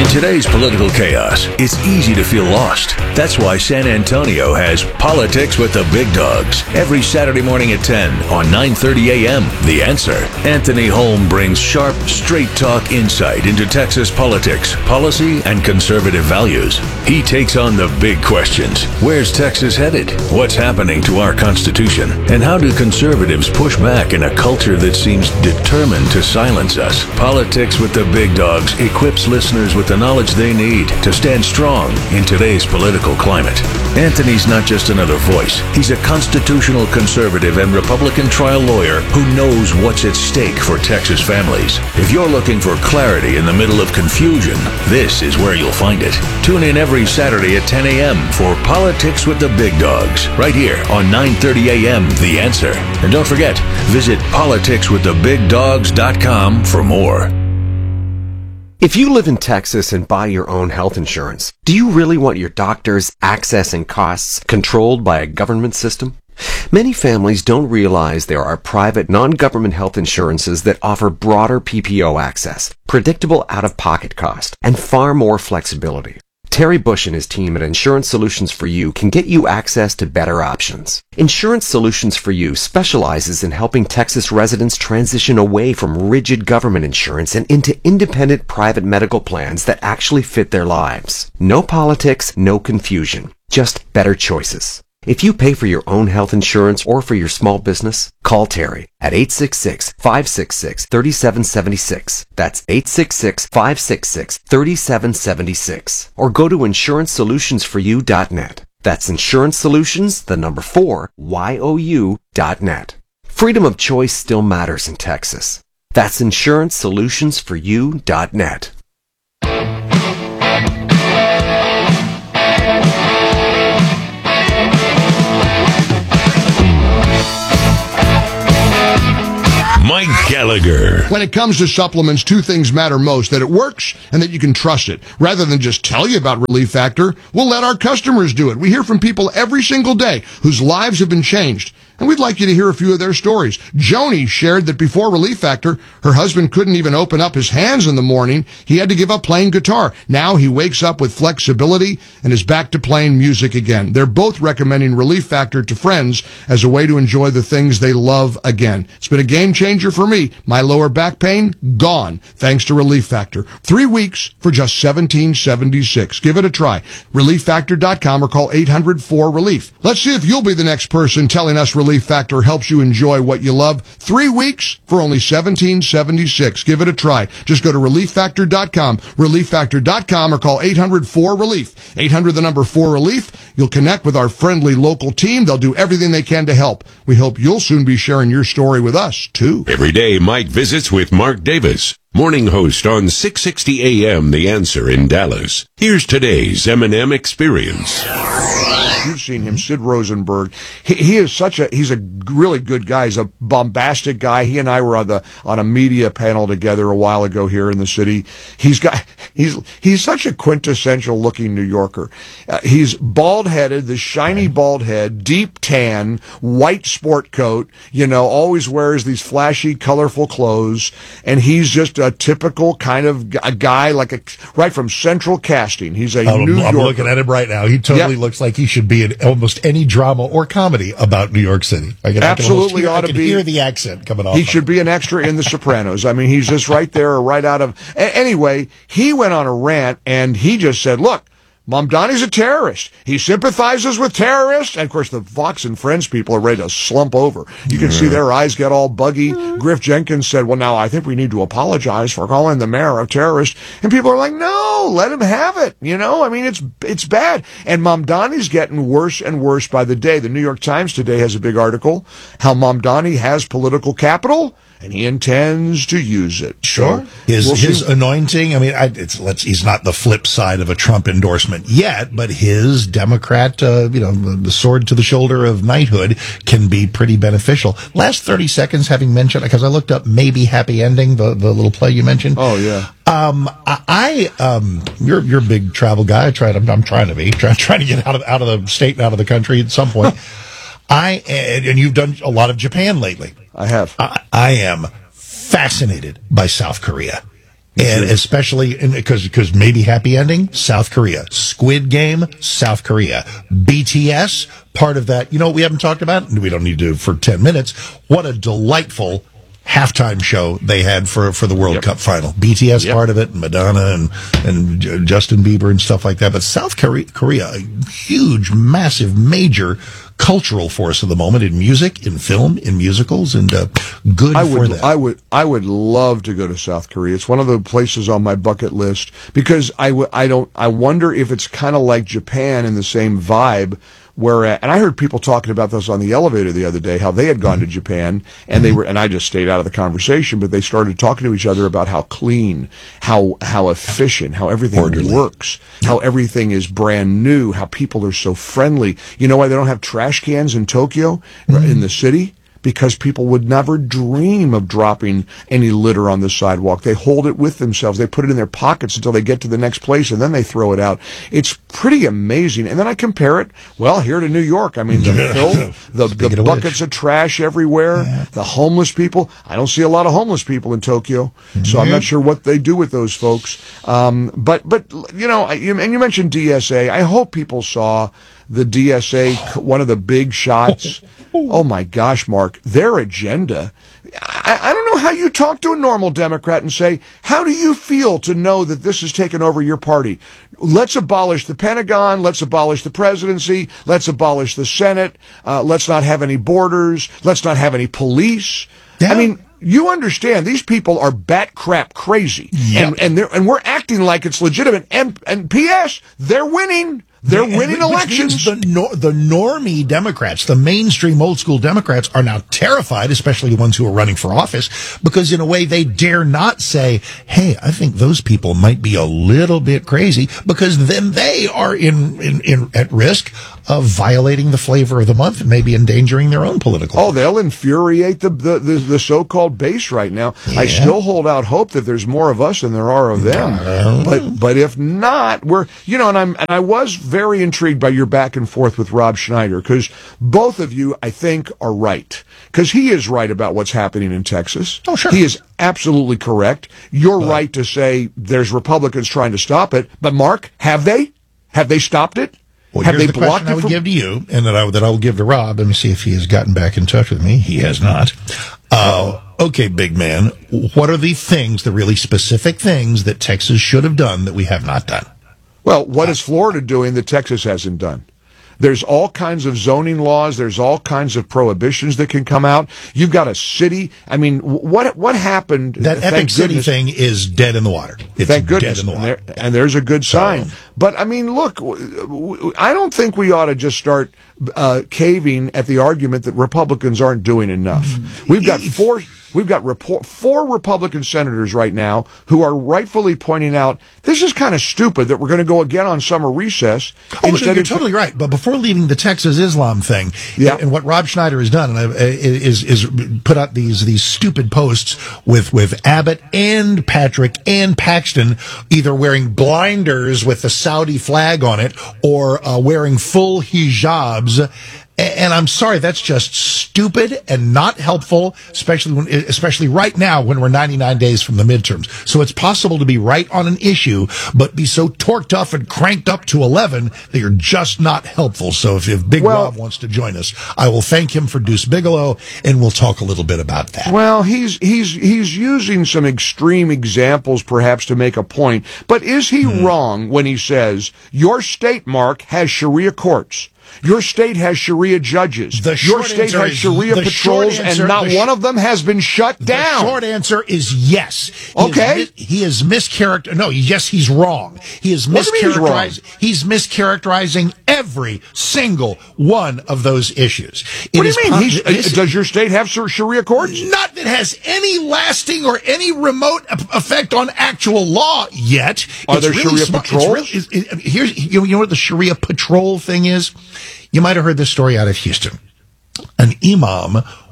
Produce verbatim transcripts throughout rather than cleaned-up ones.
today's political chaos, it's easy to feel lost. That's why San Antonio has Politics with the Big Dogs every Saturday morning at ten on nine thirty a.m. The Answer. Anthony Holm brings sharp, straight-talk insight into Texas politics, policy, and conservative values. He takes on the big questions. Where's Texas headed? What's happening to our Constitution? And how do conservatives push back in a culture that seems determined to silence us? Politics with the Big Dogs equips listeners with the knowledge they need to stand strong in today's political climate. Anthony's not just another voice. He's a constitutional conservative and Republican trial lawyer who knows what's at stake for Texas families. If you're looking for clarity in the middle of confusion, this is where you'll find it. Tune in every Saturday at ten a.m. for Politics with the Big Dogs, right here on nine thirty a.m. The Answer. And don't forget, visit politics with the big dogs dot com for more. If you live in Texas and buy your own health insurance, do you really want your doctors' access and costs controlled by a government system? Many families don't realize there are private, non-government health insurances that offer broader P P O access, predictable out-of-pocket cost, and far more flexibility. Terry Bush and his team at Insurance Solutions for You can get you access to better options. Insurance Solutions for You specializes in helping Texas residents transition away from rigid government insurance and into independent private medical plans that actually fit their lives. No politics, no confusion, just better choices. If you pay for your own health insurance or for your small business, call Terry at eight six six, five six six, three seven seven six. That's eight six six, five six six, three seven seven six. Or go to insurance solutions for you dot net. That's Insurance Solutions, the number four, Y O U dot net. Freedom of choice still matters in Texas. That's insurance solutions for you dot net. Mike Gallagher. When it comes to supplements, two things matter most: that it works and that you can trust it. Rather than just tell you about Relief Factor, we'll let our customers do it. We hear from people every single day whose lives have been changed, and we'd like you to hear a few of their stories. Joni shared that before Relief Factor, her husband couldn't even open up his hands in the morning. He had to give up playing guitar. Now he wakes up with flexibility and is back to playing music again. They're both recommending Relief Factor to friends as a way to enjoy the things they love again. It's been a game changer for me. My lower back pain, gone, thanks to Relief Factor. Three weeks for just seventeen seventy-six. Give it a try. relief factor dot com or call eight hundred four relief. Let's see if you'll be the next person telling us Relief Factor helps you enjoy what you love. Three weeks for only seventeen seventy-six. Give it a try. Just go to relief factor dot com, relief factor dot com, or call eight hundred four relief. eight hundred, the number four relief. You'll connect with our friendly local team. They'll do everything they can to help. We hope you'll soon be sharing your story with us, too. Every day, Mike visits with Mark Davis, morning host on six sixty A M The Answer in Dallas. Here's today's M and M Experience. You've seen him, Sid Rosenberg. He, he is such a, he's a really good guy. He's a bombastic guy. He and I were on the, on a media panel together a while ago here in the city. He's got, he's, he's such a quintessential looking New Yorker. Uh, he's bald headed, the shiny bald head, deep tan, white sport coat, you know, always wears these flashy, colorful clothes. And he's just a typical kind of a guy, like a, right from Central Casting. He's a I'm, New Yorker. I'm looking at him right now. He totally Yep. looks like he should be in almost any drama or comedy about New York City. I can, Absolutely I can, ought I to can be. hear the accent coming off. He of should be an extra in The Sopranos. I mean, he's just right there, right out of... A- anyway, he went on a rant, and he just said, look, Mamdani's a terrorist. He sympathizes with terrorists. And, of course, the Fox and Friends people are ready to slump over. You can see their eyes get all buggy. Griff Jenkins said, well, now, I think we need to apologize for calling the mayor a terrorist. And people are like, no, let him have it. You know, I mean, it's it's bad. And Mamdani's getting worse and worse by the day. The New York Times today has a big article, how Mamdani has political capital, and he intends to use it. Sure. So his we'll his see. anointing, I mean, I, it's, let's, he's not the flip side of a Trump endorsement yet, but his Democrat, uh, you know, the sword to the shoulder of knighthood can be pretty beneficial. Last thirty seconds, having mentioned, because I looked up Maybe Happy Ending, the, the little play you mentioned. Oh, yeah. Um, I, I, um, you're, you're a big travel guy. I tried, I'm, I'm trying to be, trying, trying to get out of, out of the state and out of the country at some point. I, and, and you've done a lot of Japan lately. I have. I, I am fascinated by South Korea. And especially because because maybe happy ending, South Korea. Squid Game, South Korea. B T S, part of that. You know what we haven't talked about? We don't need to for ten minutes. What a delightful halftime show they had for for the World yep. Cup final. B T S yep. part of it, Madonna and and Justin Bieber and stuff like that. But South Korea, Korea, a huge, massive, major cultural force of the moment in music, in film, in musicals, and uh, good I for would, them. I would, I would love to go to South Korea. It's one of the places on my bucket list because I, w- I don't, I wonder if it's kind of like Japan in the same vibe. Where, uh, and I heard people talking about this on the elevator the other day, how they had gone mm-hmm. to Japan and they were, and I just stayed out of the conversation, but they started talking to each other about how clean, how, how efficient, how everything Orderly. works, how everything is brand new, how people are so friendly. You know why they don't have trash cans in Tokyo, mm-hmm. in the city? Because people would never dream of dropping any litter on the sidewalk. They hold it with themselves. They put it in their pockets until they get to the next place, and then they throw it out. It's pretty amazing. And then I compare it, well, here to New York. I mean, the filth, the, the buckets of trash everywhere, yeah. the homeless people. I don't see a lot of homeless people in Tokyo, mm-hmm. so I'm not sure what they do with those folks. Um, but, but you know, and you mentioned D S A. I hope people saw the D S A, one of the big shots. Oh my gosh, Mark, their agenda. I, I don't know how you talk to a normal Democrat and say, how do you feel to know that this has taken over your party? Let's abolish the Pentagon. Let's abolish the presidency. Let's abolish the Senate. Uh, let's not have any borders. Let's not have any police. Yeah. I mean, you understand these people are bat crap crazy, yep. and and, they're, and we're acting like it's legitimate. And and P S they're winning. They're yeah, winning elections. The, nor, the normie Democrats, the mainstream old school Democrats are now terrified, especially the ones who are running for office, because in a way they dare not say, hey, I think those people might be a little bit crazy, because then they are in, in, in at risk of violating the flavor of the month and maybe endangering their own political Oh, life. They'll infuriate the, the, the, the so-called base right now. Yeah. I still hold out hope that there's more of us than there are of them. Uh, but but if not, we're, you know, and I'm and I was very intrigued by your back and forth with Rob Schneider, because both of you, I think, are right. Because he is right about what's happening in Texas. Oh, sure. He is absolutely correct. You're uh, right to say there's Republicans trying to stop it. But, Mark, have they? Have they stopped it? Well, have here's they the blocked question I would from- give to you, and that I, that I will give to Rob. Let me see if he has gotten back in touch with me. He has not. Uh, okay, big man. What are the things, the really specific things that Texas should have done that we have not done? Well, what is Florida doing that Texas hasn't done? There's all kinds of zoning laws. There's all kinds of prohibitions that can come out. You've got a city. I mean, what what happened? That Epic City thing is dead in the water. It's thank goodness. Dead in the water. And, there, and there's a good sign. So, but, I mean, look, I don't think we ought to just start uh, caving at the argument that Republicans aren't doing enough. We've got four... We've got report, four Republican senators right now who are rightfully pointing out this is kind of stupid that we're going to go again on summer recess. Oh, instead you're of, totally right. But before leaving the Texas Islam thing, yeah. and what Rob Schneider has done and is is put out these these stupid posts with with Abbott and Patrick and Paxton either wearing blinders with the Saudi flag on it or uh, wearing full hijabs. And I'm sorry, that's just stupid and not helpful, especially when, especially right now when we're ninety-nine days from the midterms. So it's possible to be right on an issue, but be so torqued up and cranked up to eleven that you're just not helpful. So if, if Big well, Rob wants to join us, I will thank him for Deuce Bigelow, and we'll talk a little bit about that. Well, he's he's he's using some extreme examples perhaps to make a point, but is he hmm. wrong when he says your state, Mark, has Sharia courts? Your state has Sharia judges. The Your state has Sharia is, patrols, answer, and not sh- one of them has been shut down. The short answer is yes. He okay. Is, he is mischaracter. No, yes, he's wrong. He is mischaracterizing. He's, he's mischaracterizing every single one of those issues. It what do you mean? Pos- he's, uh, does your state have Sharia courts? Not that has any lasting or any remote effect on actual law yet. Are it's there really Sharia sm- patrols? Really, it, it, here's you know what the Sharia patrol thing is. You might have heard this story out of Houston. An imam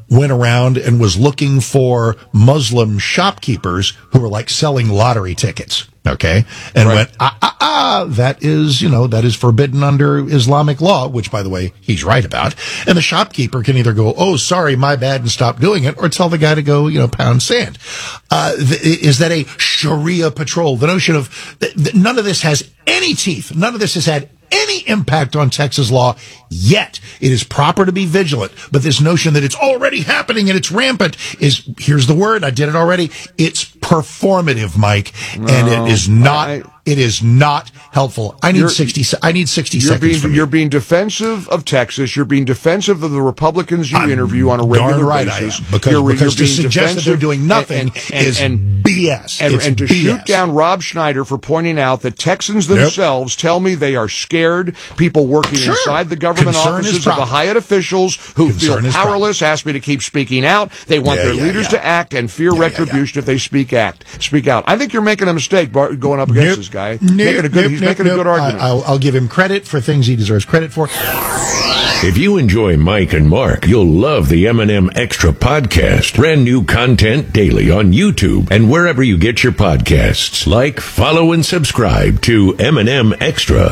went around and was looking for Muslim shopkeepers who were like selling lottery tickets. Okay. And right. went, ah, ah, ah, that is, you know, that is forbidden under Islamic law, which, by the way, he's right about. And the shopkeeper can either go, oh, sorry, my bad, and stop doing it, or tell the guy to go, you know, pound sand. Uh, th- is that a Sharia patrol? The notion of th- th- none of this has any teeth. None of this has had any impact on Texas law yet. It is proper to be vigilant, but this notion that it's already happening and it's rampant is, here's the word, I did it already, it's performative, Mike, no, and it is not, I, it is not helpful. I need sixty, I need sixty you're seconds being, from you. You're being defensive of Texas, you're being defensive of the Republicans you I'm interview on a regular darn right basis. I am, because, you're, because you're to suggest that they're doing nothing and, and, is and, B S. And, it's and to B S. shoot down Rob Schneider for pointing out that Texans themselves yep. tell me they are scared. People working sure. inside the government Concern offices of the Hyatt officials who Concern feel powerless ask me to keep speaking out. They want yeah, their yeah, leaders yeah. to act and fear yeah, retribution yeah, yeah. if they speak act. Speak out. I think you're making a mistake going up against nope. this guy. Nope. Making a good, nope. he's nope. making nope. a good argument. I, I'll, I'll give him credit for things he deserves credit for. If you enjoy Mike and Mark, you'll love the M and M Extra podcast. Brand new content daily on YouTube and wherever you get your podcasts. Like, follow, and subscribe to M and M Extra.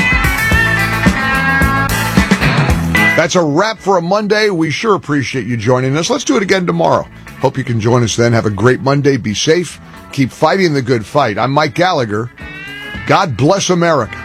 That's a wrap for a Monday. We sure appreciate you joining us. Let's do it again tomorrow. Hope you can join us then. Have a great Monday. Be safe. Keep fighting the good fight. I'm Mike Gallagher. God bless America.